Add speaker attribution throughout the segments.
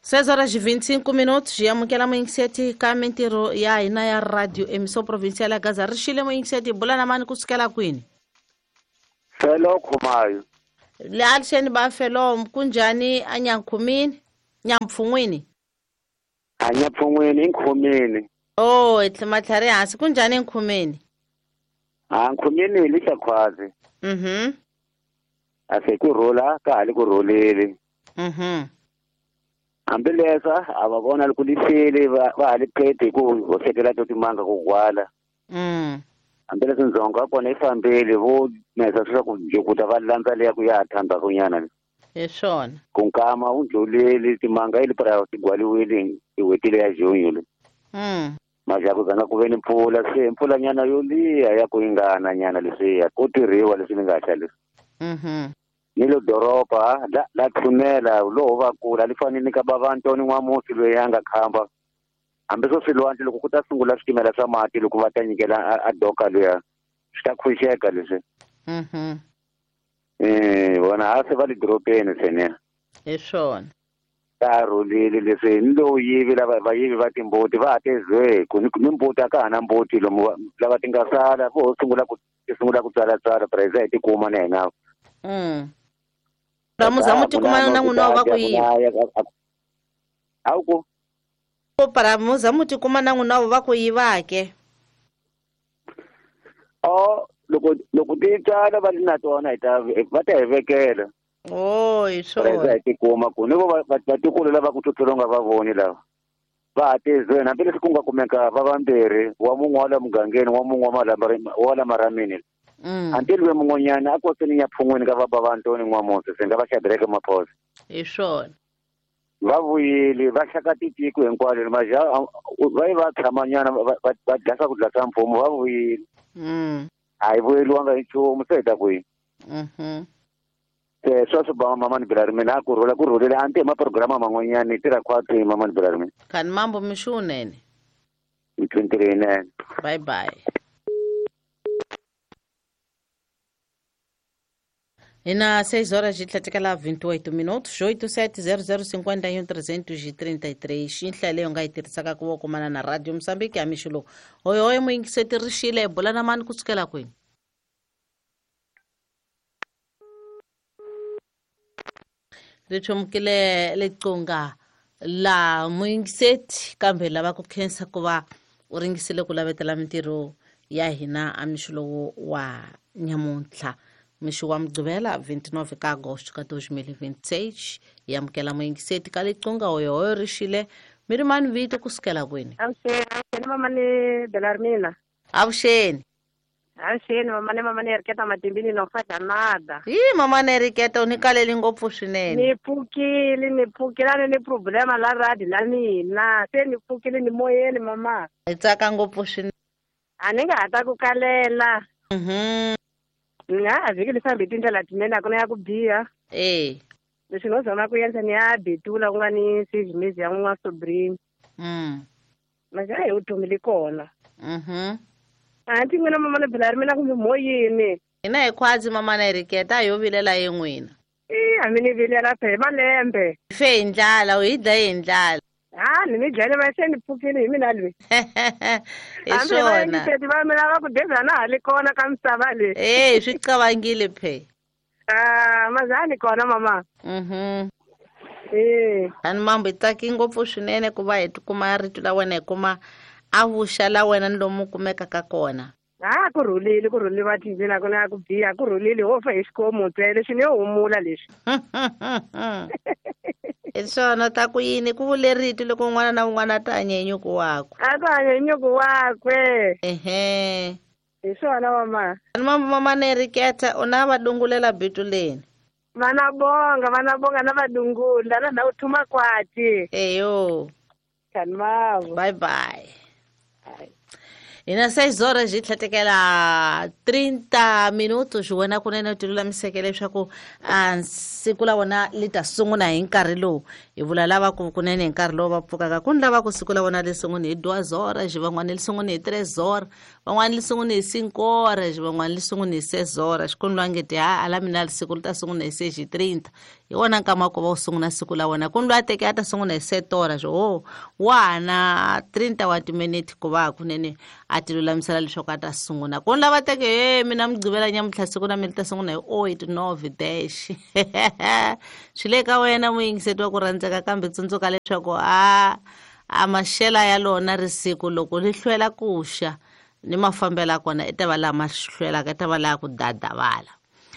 Speaker 1: 6 horas e 25 minutos, yamukela muingiseti ka mintirho ya hina ya radio emissão provincial ya Gaza. Rixile muingiseti bula na mani kusukela kwini?
Speaker 2: Felo Khumayo.
Speaker 1: Le alisheni ba felo kunjani anyankhumini? Nyampfungwini?
Speaker 2: Anyapfungwini Nkhumini.
Speaker 1: Oh, matlhari hansi kunjani Nkhumini?
Speaker 2: Nkhumini lixa khwazi. Ase ku rola ka hali ku roleli. Ambilesa ababona likulifile va hali phete ku hosekela to timanga ku gwala. Ambele sinzonga kona ifambile vo meza swa ku njokuta va landza leya ku ya thamba kunyana.
Speaker 1: Yesona.
Speaker 2: Kunkama undluleli timanga ili para tigwaliwile iwetile ya jonyule. Majaku zanga kuveni mpfula nyana yoliya ya kuingana nyana lesiya kutirhiwa leswi nga xalisa. Nilo doroba la thunela lo va kula lifanele ka bavantoni n'wamusi loyi anga khamba hambi swo swilwandle loko ku ta sungula switimela swa mati loko va ta nyikela a doka loya swi ta khwixeka leswi. Vona a se va le dorobeni sene
Speaker 1: hi swona
Speaker 2: ta rolile leswi ni lowu yivi vayivi va timbuti va hatezwe ku ni mbuti a ka hana mbuti lomu lava ti nga sala vo sungula ku tsalatsala prize hi tikuma na hina.
Speaker 1: Ramuza muti kuma na n'wina va ku yiva.
Speaker 2: Auku
Speaker 1: para muza muti kuma na n'wina va ku yivake.
Speaker 2: Loko ti tsala va ri na tona va ta hi vekela.
Speaker 1: Hi swona
Speaker 2: prize hi tikuma ku ni vo vatikulu lava ku tsutsulonga va voni lava va hatezweni hambileswi ku nga kumeka va vambirhi wa mun'we wa la mugangeni wa mun'we wa la maramini. Until we mun'wanyana a kotseni nyapfungwini ka vaba vantoni n'wamusi se nga va xadireke maphosa.
Speaker 1: Hi swona
Speaker 2: Va vuyile va xaka titiko hinkwalo maja va yi va tshamanyana va dya swakudya swa mfumo va vuyile. A hi vuyeliwanga hi nchumu se hi ta kwihi. Se sweswo ba Mamani Belarmin a ku rhulile a ntima programa man'wanyana ni tirha khwati Mamani Belarmin.
Speaker 1: Khani mambo mi xunene.
Speaker 2: Hi 29.
Speaker 1: Bye bye. Ina 6 horas de tlatekela 28 minutos, 870051 xinhlele nga yi tirhisaka ku vokomana na radio Mozambique ya mixilo. Hoyo muingiseti rixile bula na mani kusukela kwini? Richomkile lecunga la muingiseti kambe lava ku khensa ku va u ringisile ku lavetela mintirho ya hina a mixilo wa nyamuntlha. Mixo wa Mgqibela 29 ka Agosto ka 2026 yamukela muingiseti ka lecunga hoyo rixile mi ri mani vito kusukela kwini?
Speaker 3: Avuxeni Mamani Belarmina.
Speaker 1: Avuxeni.
Speaker 3: Avuxeni Mamani Eriketa Matimbini no fata nada.
Speaker 1: Mamani Eriketa u ni kaleli ngopfu swinene.
Speaker 3: Ni pfukile ni problema la radi la mina se ni pfukile ni moyeni mama.
Speaker 1: Hi tsaka ngopfu swinene.
Speaker 3: A ni nga hata ku kalela. Vhiki lisambhi tindlela tinene a ku na ya ku biha. Leswi no zama ku endla ni ya betula ku nga ni savings ya n'wa Sobrini. Maka hi u thomile kona. Anti n'wina Mamani Belarmina kumbe moyini.
Speaker 1: Hina hi khwazi Mamani Eriketa yo vilela hi n'wina.
Speaker 3: A mi ni vilela phe malembe.
Speaker 1: Fe hi ndlala u hi dlaye hi ndlala.
Speaker 3: Ni mi dlele va se ni pfukile hi mina lweyi.
Speaker 1: Hi swona.
Speaker 3: Vaingiseti va mi lava ku deza na hali kona ka misava leyi.
Speaker 1: Swi cavangile phe.
Speaker 3: Mazani kona mama.
Speaker 1: Ani mambo hi tsaki ngopfu swinene ku va hi tikuma rito la wena hi kuma a vuxa la wena ni lomu kumekaka kona.
Speaker 3: Ku rhulile va TV na kona ya ku biha ku rhulile ho fa hi xikomo ntsena leswi ni yo humula leswi.
Speaker 1: Hi swona ta ku yini ku vule rito loko n'wana na un'wana ta hanya nyuku wakwe.
Speaker 3: A ku hanya nyuku wakwe. Hi swona mama.
Speaker 1: Ani mambo Mamani Eriketa u na vadungulela bituleni.
Speaker 3: Vana bonga na vadungula na na uthuma kwati.
Speaker 1: Eyo.
Speaker 3: Kanmavo.
Speaker 1: Bye bye. Ina 6 horas de tlatekela 30 minutos wena kunene tilulamiseke leswaku siku la wona li ta sungula hi nkarhi lowu hi vula lava ku kunene hi nkarhi lowu va pfukaka ku ni lava ku siku la wona li sungula hi 2 horas van'wana li sungula hi 3 horas van'wana li sungula hi 5 horas van'wana li sungula hi 6 horas ku ni lwangeti ala mina li siku li ta sungula hi 6:30 hi wona nkama ku va u sungula siku la wena ku ni loyi a teke a ta sungula hi 7 horas wa na 30 wa timinete ku va kunene a ti lulamisela leswaku a ta sungula ku ni lava teke mina mugqivela nyamutlha siku na mina ta sungula hi 8 dash swi le ka wena muyingiseti wa ku rhandzeka kambe tsundzuka leswaku a maxela ya lona risiku loko li hlwela ku xa ni mafambela kona ta va lama hlwelaka ta va la ku dadavala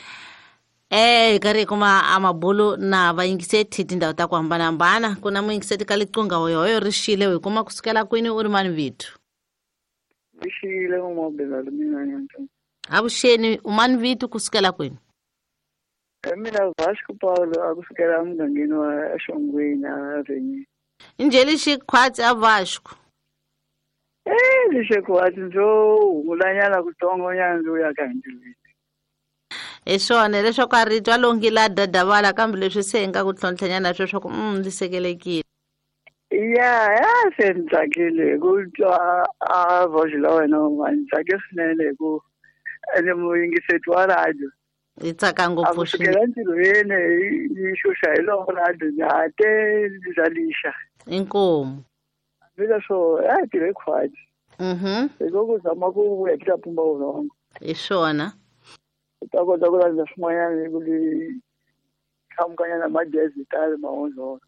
Speaker 1: kari kuma amabulu na vayingiseti tindhawu ta ku hambanahambana ku na muyingiseti ka liqunga hoyo rixile u kuma kusukela kwini u ri mani vitu
Speaker 4: rixile umobela mina nyanto
Speaker 1: avuxeni u mani vitu kusukela kwini
Speaker 4: mina Vasco Paulo akusukela emugangeni wa Xongweni a Venye
Speaker 1: njeli xikhwatsi a Vasco
Speaker 4: xikhwatsi ndzo humulanyana kutsongo nyandzo ya ka hindlwini
Speaker 1: hi swona leswaku a ri twa longila dadavala kambe leswi se hi nga ku tlhontlhanyana sweswo ku ndzi sekelekile
Speaker 4: ya se ni tsakile ku twa a voice la wena ni tsake swinene ku ene muyingiseti wa radio
Speaker 1: hi tsaka ngopfu
Speaker 4: kusukela ntirhweni yi xuxa hi loko radio ni hate ndizalisha
Speaker 1: inkomu
Speaker 4: leswo tirhe khwati loko ku zama ku vuya pumba vulongo
Speaker 1: hi swona
Speaker 4: ta kota ku landza swin'wanyana ku li khamukanyana majezi tale mahondzolo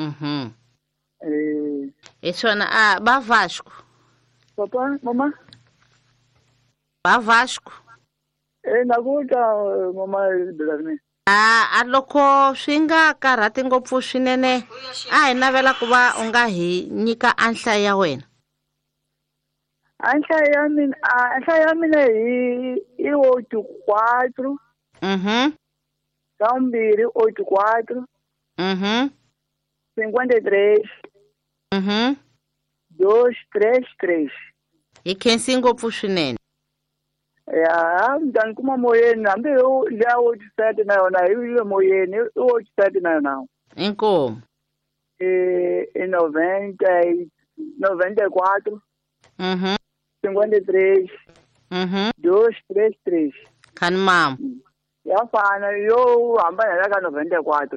Speaker 1: hi swona ba Vasco
Speaker 4: papa mama
Speaker 1: ba Vasco
Speaker 4: nakuta mama Belarmini
Speaker 1: a loko swi nga karhati ngopfu swinene a hi navela ku va u nga hi nyika anhlayo ya wena
Speaker 4: anhlayo ya mina hi 84 kambirhi 84 53 233
Speaker 1: hi khensi ngopfu swinene
Speaker 4: ya mntani kuma moyeni hambi liya 87 na yona hi le moyeni i 87 na yona
Speaker 1: inkomu
Speaker 4: i 94 53 233
Speaker 1: khani mama
Speaker 4: ya fana yo hambana la ka 94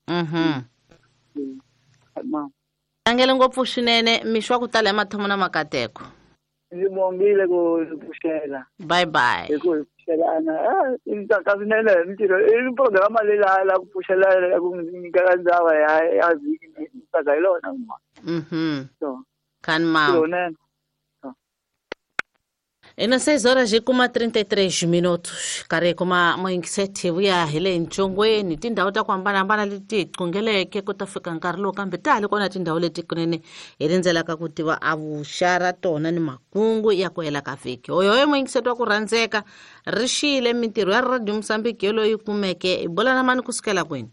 Speaker 4: mama
Speaker 1: tangele ngopfu swinene mixwa ku tala emathomo na makateko
Speaker 4: ndzi mongile ku puxela
Speaker 1: bye bye
Speaker 4: ku puxelana ka swinene ntirho i programa leyi la ku puxela ku nyika ndzawa ya vhiki ni tsaka hi lona so
Speaker 1: khani mama eno 6 horas ji kuma 33 minutos kari kuma muyingiseti vuya hi le ntshongweni tindhawu ta ku hambanahambana leti hi qungeleke ku ta fika nkarhi lowu kambe tali kona tindhawu leti kunene hi rindzelaka ku tiva a vuxara tona ni makungu ya ku hela ka vhiki hoyoyo muyingiseti wa ku rhandzeka rixile mintirho ya radio Mozambique loyi kumeke i bola na mani kusukela kwini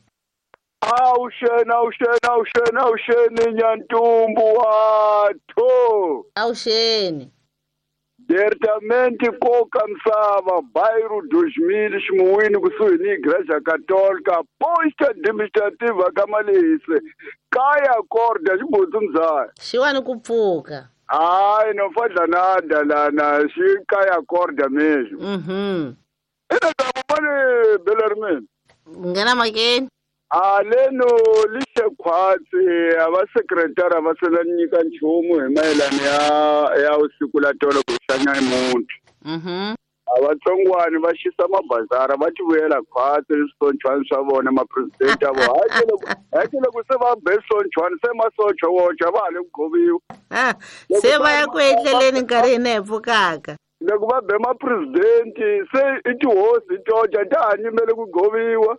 Speaker 5: awusheni nyantumbu watho
Speaker 1: awusheni
Speaker 5: Diretamente Coca Msava, bairro 2000, Ximuwini, kusuhi ni Igreja Católica, posta administrativa Kamalise, kaya korda xibutsu mzaya.
Speaker 1: Xiwani ku pfuka.
Speaker 5: Hayi, no fadla nada lana, xi kaya korda mesmo. Ina ta mane Belarmini.
Speaker 1: Ngena makeni.
Speaker 5: Leno lixekhwatsi avasekretari va sala nyika nchumu hi mayelana ya usiku la tolo ku xanya munhu avatsongwani va xisa mabazara va ti vuyela khwatsi switsontshwani swa vona mapresidenti avo hayi loko se va be switsontshwani se masocho wocha va ha le ku goviwa
Speaker 1: se va ya ku etleleni nkarhi hina hi pfukaka
Speaker 5: loko va be mapresidenti se i tihosi toja ta ha nyimele ku goviwa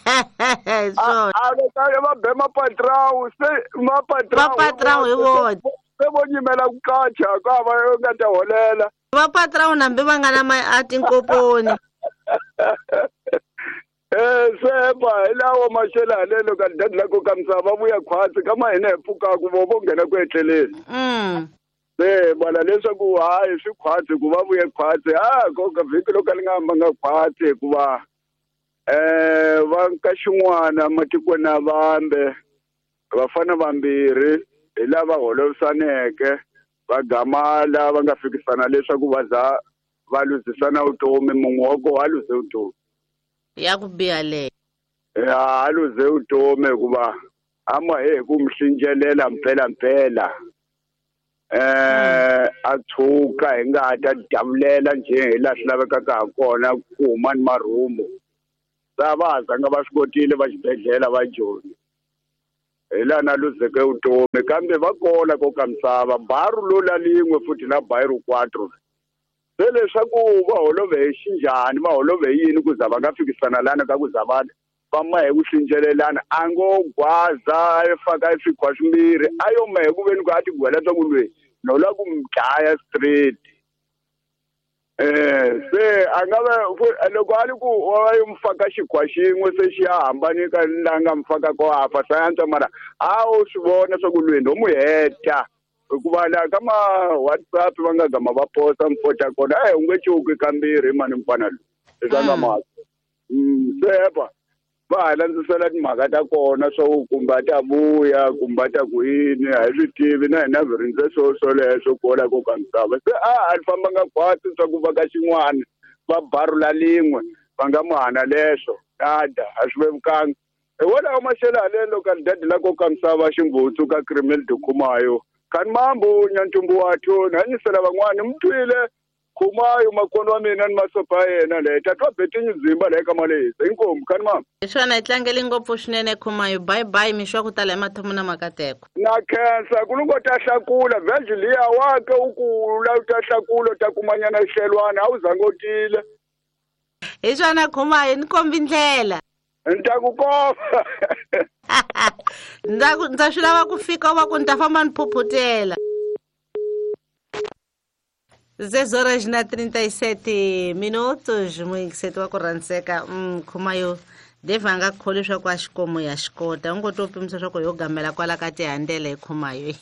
Speaker 5: va be mapatrawu se
Speaker 1: mapatrawu hi vona
Speaker 5: se vo nyimela ku qacha ka va nga ta holela
Speaker 1: vapatrawu nambe va nga na tinkoponi
Speaker 5: sepa hi lawo maxela halelo ka dadlako ka misava vuya khwatsi kama hina hi pfukaku vo nghena ku etleleni se bala leswaku hayi swi khwatsi ku va vuye khwatsi koka vhiki loko li nga hambanga khwatsi hikuva va ka xin'wana matikweni ya vambe vafana vambirhi hi lava holovisaneke va gamala va nga fikisana leswaku va za va luzisana vutomi munhu wa ko a luze vutomi
Speaker 1: ya ku biha leyo
Speaker 5: ya aluze uTome kuba ama kumhlintshelela mpela athuka ingadi adabulela nje elahla bekaka khona kuma ni marumo sabaza ngabashikotile basibedlela bajoni elana luzeke uTome kambe bakona kokamsava baru lolalingwe futhi la bayiru 4 seleswaku va holove xinjhani va holove yini ku za va nga fikisana lana ka ku za vanhu va ma hi ku hlinjelelana a ngo gwaza efaka swikhwa swimbirhi a yo ma hi ku veni ku a tigwela swa ku lweyi no la ku mdlaya straight se a nga va loko a ri ku wa yi mfaka xikhwa xin'we se xi ya hambani ka la nga mfaka ko hafa sayansa mara a wu swi vona swa ku lweyi no mu heta hikuva la ka ma WhatsApp va nga gama va posta mpfota kona u nge cuki kambirhi mani mfana loyi leswi nga mhaka sepa va ha landzisela timhaka ta kona swo kumba ta vuya kumba ta ku yini a hi swi tivi na hina hi rindze swoleswo kola ko ka misava se a famba nga khwati swa ku va ka xin'wana va barula lin'we va nga mu hana leswo nada a swi vevukanga hi wona maxelo haleni loko a dadi la ko ka misava ximbutsu ka criminal dikhumayo khani mambo nyantumbu wathu ni hanyisela van'wana mi twile khumayo makono wa mina ni masopa ya yena leyi tatwa betinyi dzimba leyi ka malehisa inkomu khani mama
Speaker 1: hi swona hi tlangeli ngopfu swinene khumayo bye bye mi xwa ku tala hi mathomo na makateko
Speaker 5: na khensa ku lungo ta hlakula virgilia wake u kula u ta hlakulo ta kumanyana hlelwana a wu zange u tile
Speaker 1: hi swona khumayo ni kombi ndlela
Speaker 5: ni ta ku komba
Speaker 1: ndza swi lava ku fika u va ku ni ta famba ni phuphutela 6:37 minutos muyingiseti wa ku rhandzeka khumayo Dave a nga kholi leswaku a xikomo ya xi kota u ngo to pimisa swa ku yo gamela kwala ka tihandlela hi khumayo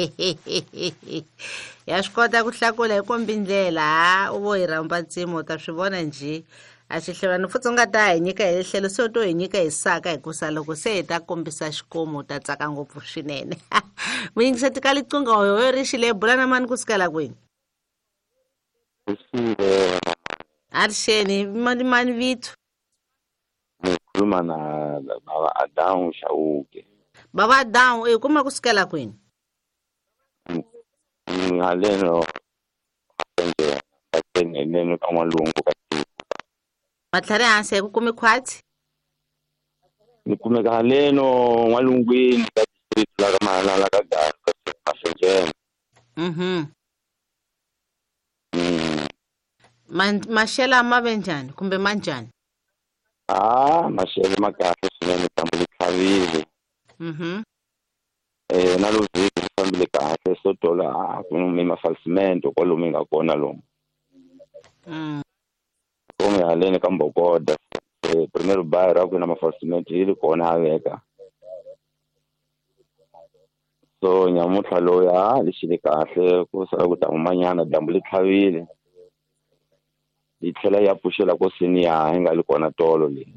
Speaker 1: ya swi kota ku hlakula hi kombi ndlela u vo hi rhamba ntsimo u ta swi vona njhe a xihlelwani futsi u nga ta hi nyika hi tlhelo se u to hi nyika hi saka hikusa loko se hi ta kombisa xikomo u ta tsaka ngopfu swinene muyingiseti ka liqunga hoyo ri xile bula na mani kusukela kwini arixeni mani vito
Speaker 6: ngikhuluma na baba Adamu Shauke.
Speaker 1: Baba Adamu kuma kusukela kwini
Speaker 6: ngaleno nje neno ka N'walungu ka
Speaker 1: matlhari hansi ku kumi khwati
Speaker 6: ni kumeka haleno N'walungwini ka district la ka Mahala ka Gasa Mashenjeni.
Speaker 1: Maxela ma venjani kumbe manjani
Speaker 6: maxelo ma kahle swinene dyambu li tlhavile na lovhiki swi fambile kahle so tola ku mi mafalsimento kwalomu mi nga kona lomu komi haleni ka Mbokoda primero bayi ra ku na mafalsimento yi ri kona haveka so nyamutlha loya lexi li kahle ku sala ku ta humanyana dyambu li tlhavile yi tlhela ya pfuxela ko seniya yi nga li kona tolo leyi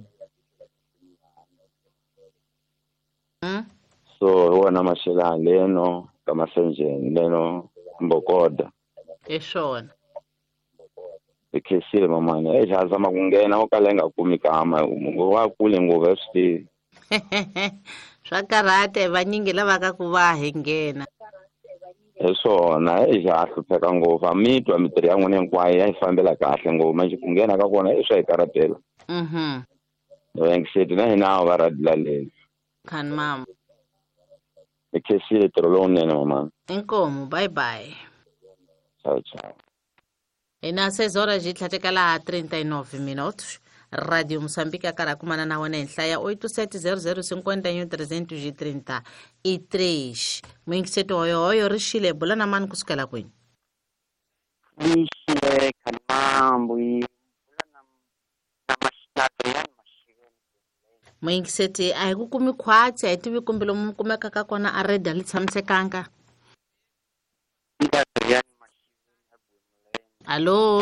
Speaker 6: so hi wona maxelo haleno ka Masenjeni leno Mbokoda
Speaker 1: hi swona
Speaker 6: hi khesile mamani xa zama ku nghena o kala yi nga kumi kama wa kule ngopfu swi tivi
Speaker 1: swa karhata vanyingi lava ka ku va hi nghena
Speaker 6: hi swona xa hlupheka ngopfu a mi twa mitirho ya n'wina hinkwayo ya yi fambela kahle ngopfu manjhe ku nghena ka kona swa hi karhatela yingiseti na hina va radilaleni
Speaker 1: khani mama
Speaker 6: hi khesile ntirho lowunene mamani
Speaker 1: inkomu bye bye
Speaker 6: ciao ciao
Speaker 1: ina 6 ji tlhatekala 39 minutos Radio Moçambique akara kumana na wena henhla ya 870051 muyingiseti hoyo ri xile bula na mani kusukela kwini
Speaker 2: lixile khamambu yi bula na maxitato ya
Speaker 1: muyingiseti a hi ku kumi khwatsi a hi tivi kumbe lomu mi kumekaka kona a redi a li tshamisekanga Allo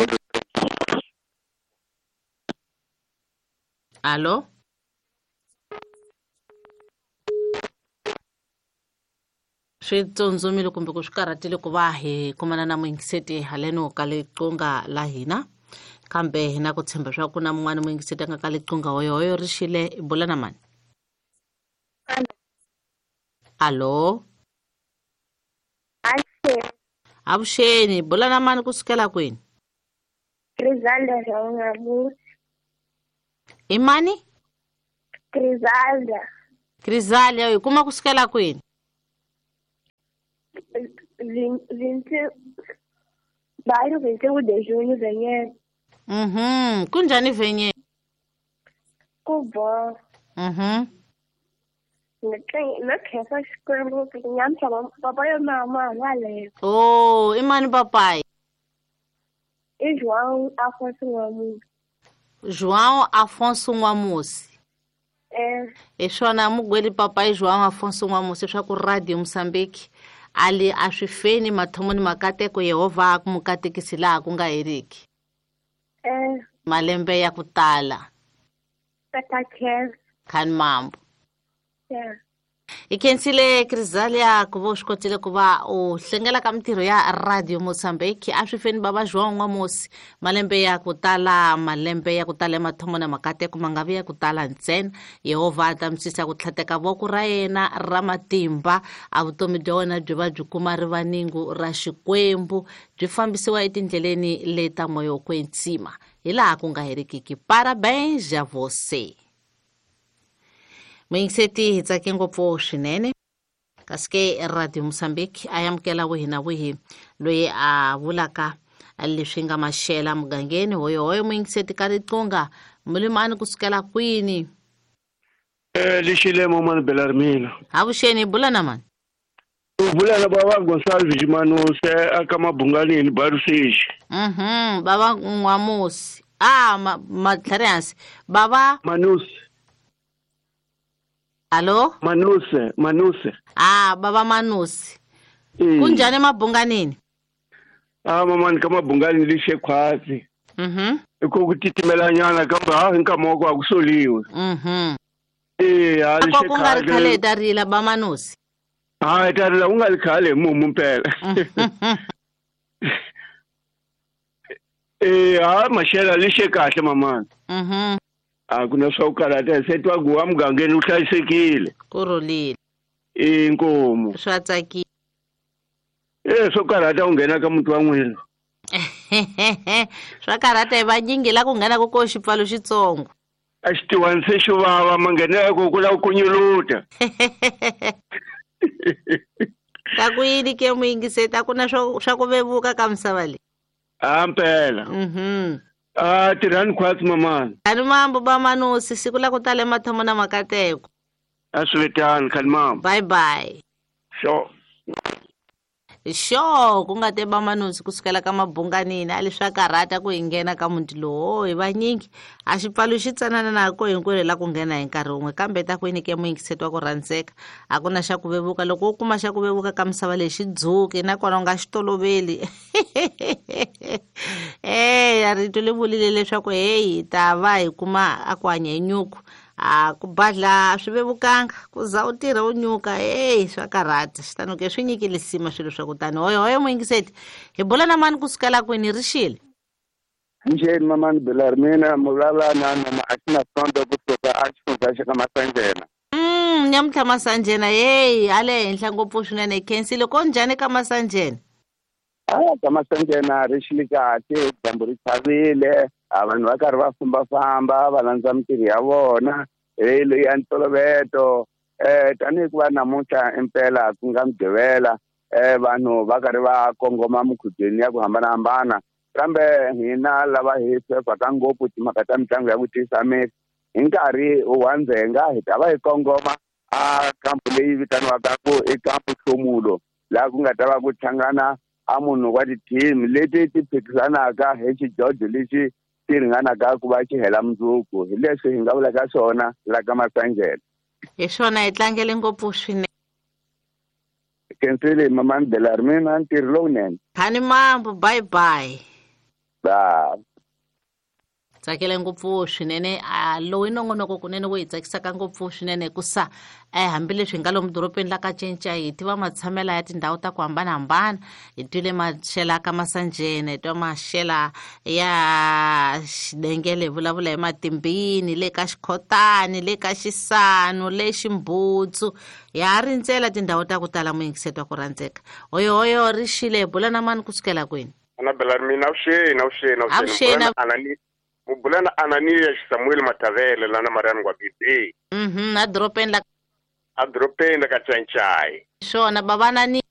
Speaker 1: Allo swi tsondzomile kumbe ku swi karhatile ku va hi kumana na muyingiseti haleno ka liqunga la hina kambe hina ku tshemba swa ku na mun'wana muyingiseti a nga ka liqunga hoyo ri xile bula na mani Allo?
Speaker 3: Avuxeni,
Speaker 1: bula na mani kusukela kwini?
Speaker 3: Griselda Rongamusi.
Speaker 1: I mani?
Speaker 3: Griselda.
Speaker 1: Griselda, yi kuma kusukela kwini?
Speaker 3: 21 de junho venye.
Speaker 1: Kunjani venye?
Speaker 3: Kubo. Nakhefa xikwembu nyamhla papa ya mama ngale.
Speaker 1: Oh, i mani papai?
Speaker 3: I João Afonso Nwamusi.
Speaker 1: João Afonso Nwamusi. E swona mugweli papai João Afonso Nwamusi swa ku Radio Moçambique. Ali a swi feni mathomoni makateko Yehova a ku mukatekisi laha ku nga heriki. Malembe ya ku tala. Khani mambo. I khensile Griselda ku va u swi kotile ku va u hlengela ka mintirho ya Radio Moçambique. A swi feni baba João Nwamusi malembe ya ku tala emathomoni makateko ma nga vi ya ku tala ntsena. Yehova a ta mi sisa ku tlhateka voko ra yena ra matimba a vutomi bya wena byi va byi kuma rivaningu ra xikwembu byi fambisiwa etindleleni leta moyo kwetsima hi laha ku nga herikiki. Parabéns a você. Muyingiseti hi tsake ngopfu swinene kasi ke Radio Moçambique a yamukela wihi na wihi loyi a vulaka leswi nga maxela mugangeni. Hoyo muyingiseti ka riqonga mulimani kusukela kwini?
Speaker 5: Lixile Mamani Belarmina.
Speaker 1: Avuxeni, bula na mani?
Speaker 5: Bula na baba Gonçalves Manuse aka mabunganini Barusiji.
Speaker 1: Baba Nwamusi. Matlhari hansi. Baba
Speaker 5: Manuse.
Speaker 1: Allo?
Speaker 5: Manuse.
Speaker 1: Baba Manuse. Kunjani mabunganini?
Speaker 5: Mamani kama bungani lishe khwatsi. Iko kutitimela nyana kamba inkamoko akusoliwe.
Speaker 1: Lishe khwatsi. Ko ngari khale darila Baba Manuse.
Speaker 5: Darila ungali khale mumu mpela. Mashela lishe kahle mamani. Kuna swa ukarata setwa kuwa mugangeni u hlayisekile.
Speaker 1: Kurolile.
Speaker 5: Inkomo.
Speaker 1: Swa tsakile.
Speaker 5: Swo karata unghena ka muti wa n'wina.
Speaker 1: Swa karata hi vanyingi la ku nghena ko xipfalo xitsongo.
Speaker 5: A xitiwani se xo vava manghenela ko ku lava ku nyuluta.
Speaker 1: Ta ku yini ke muyingiseti a ku na swa ku vevuka ka misava leyi?
Speaker 5: Mpela. Tirhani khwatsi mamani.
Speaker 1: Khani mambo Baba Manuse siku la ku tala emathomoni makateko.
Speaker 5: A swi vitani khani mambo.
Speaker 1: Bye. Sure ku nga te Baba Manuse kusukela ka mabunganini a leswi a karhata ku hi nghena ka muti lowo hi vanyingi a xipfalo xi tsanana nako hinkwenu la ku nghena hi nkarhi wun'we kambe ta ku yini ke muyingiseti wa ku rhandzeka a ku na xa ku vevuka loko u kuma xa ku vevuka ka misava leyi xi dzuki nakona u nga xi toloveli. Rito li vulile leswaku hi ta va hi kuma a ku hanya hi nyuku ku badla swi vevukanga ku za u tirha u nyuka swa karhata xitano ke swi nyikile sima swilo swa kutani. Hoyo muyingiseti hi bula na mani kusukela kwini rixile?
Speaker 2: Njeni Mamani Belarmina mulala na Asina Sondo kusuka a xifundza xa ka Masanjena.
Speaker 1: Nyamutlha Masanjena ale henhla ngopfu swinene hi khensile ko njhani ka Masanjena?
Speaker 2: Ka Masanjena rixile kahle dyambu ri chavile vanhu va karhi va fambafamba va landza mintirho ya vona leyi ya ntolovelo tanihi ku va namuntlha impela ku nga mugqivela vanhu va karhi va kongoma mikhubyeni ya ku hambanahambana kambe hina lava hi swefaka ngopfu timhaka ta mitlangu ya ku tiyisa miri hi nkarhi wa ndzhenga hi ta va hi kongoma a kampu leyi vitaniwaka ku i kampu Hlomulo laha ku nga ta va ku hlangana a munhu wa ti-team leti ti phikisanaka hi xidlodlo lexi ti ringanaka ku va xi hela mundzuku hi leswi hi nga vulaka swona la ka Masanjena.
Speaker 1: Hi swona hi tlangele ngopfu swinene.
Speaker 2: Khensile Mamani Belarmina ntirho lowunene.
Speaker 1: Khani mambo bye. tsakile ngopfu swinene loyi nongonoko kunene wo hi tsakisaka ngopfu swinene kusa hambileswi nga lomu doropeni la ka Cenca hi tiva matshamela ya tindhawu ta ku hambanahambana hi twile maxela ka Masanjene hi twa maxela ya Xidengele vulavula hi Matimbini le ka Xikhotani le ka Xisanu le Ximbutsu ya rindzela tindhawu ta ku tala muyingisetwa ku rhandzeka hoyo Rixile bula na mani kusukela kwini
Speaker 7: ana bela mina avuxeni mubulana Ananiya Samuel Matavele lana Mariana Ngwabide
Speaker 1: a doropeni la
Speaker 7: ka Cenca
Speaker 1: swona babana ni